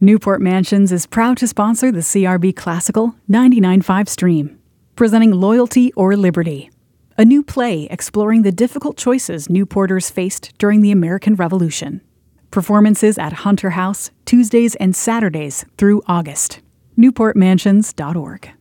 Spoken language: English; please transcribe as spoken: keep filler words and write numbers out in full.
Newport Mansions is proud to sponsor the C R B Classical ninety-nine point five stream, presenting Loyalty or Liberty, a new play exploring the difficult choices Newporters faced during the American Revolution. Performances at Hunter House, Tuesdays and Saturdays through August. newport mansions dot org.